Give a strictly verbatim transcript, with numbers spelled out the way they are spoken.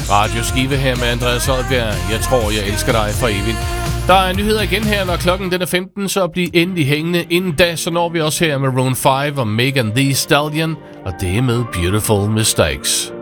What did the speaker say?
Radio Skive her med Andreas Holbjerg. Jeg tror, jeg elsker dig for evigt. Der er nyheder igen her, når klokken den er femten, så bliv endelig hængende. Inden da, så når vi også her med Maroon five og Megan Thee Stallion, og det er med Beautiful Mistakes.